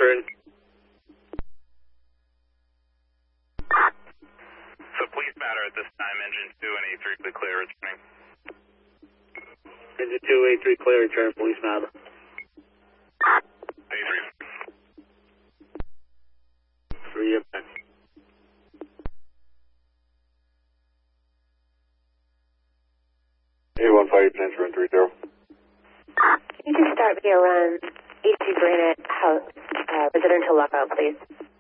return. So police matter at this time, engine 2 and A3 clear returning. Engine 2, A3 clear, return, police matter. A3. 3 up next. A15, transfer in 30. Can you just start via run 82 Granite House, residential lockout, please?